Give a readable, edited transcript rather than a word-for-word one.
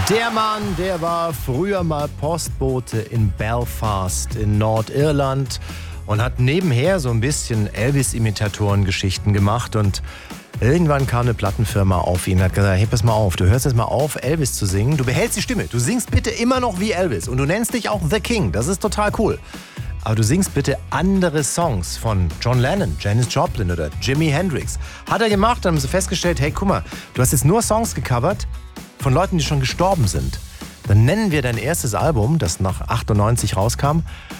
Der Mann, der war früher mal Postbote in Belfast in Nordirland und hat nebenher so ein bisschen Elvis-Imitatoren-Geschichten gemacht und irgendwann kam eine Plattenfirma auf ihn und hat gesagt, hey, pass mal auf, du hörst jetzt mal auf, Elvis zu singen, du behältst die Stimme, du singst bitte immer noch wie Elvis und du nennst dich auch The King, das ist total cool. Aber du singst bitte andere Songs von John Lennon, Janis Joplin oder Jimi Hendrix. Hat er gemacht, dann haben sie festgestellt, hey, guck mal, du hast jetzt nur Songs gecovert von Leuten, die schon gestorben sind. Dann nennen wir dein erstes Album, das nach 98 rauskam,